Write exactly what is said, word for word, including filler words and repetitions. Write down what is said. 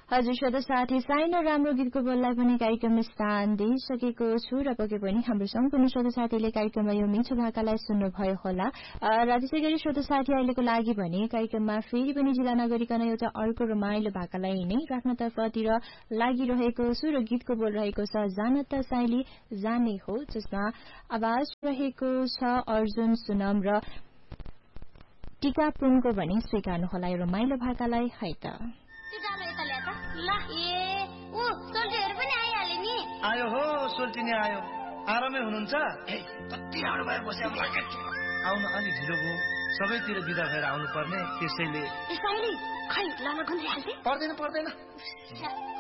हजुर श्रोता साथी साइनो राम्रो गीतको बोललाई पनि कार्यक्रममा स्थान दिइसकेको छु र पक्कै पनि हाम्रो सम्पूर्ण श्रोता साथीले कार्यक्रममा यो मिठो भाकालाई सुन्नुभयो होला र त्यसै गरी श्रोता साथी अहिलेको लागि भने कार्यक्रममा फेरि पनि जिल्ला नगरिकन एउटा अर्को रमाइलो भाकालाई नै राख्नतर्फतिर लागिरहेको छु र गीतको बोल रहेको छ जानत साइली जाने हो जसमा आवाज रहेको छ अर्जुन सुनम र टीका पुङको भने स्वीकार्नुहोला यो रमाइलो भाकालाई है त आयो हो सोल्टिनी आयो आरामै हुनुहुन्छ कति राम्रो भएर बस्या आउन अलि ढिलो भयो सबैतिर बिदा भएर आउनु पर्ने त्यसैले पर्दैन पर्दैन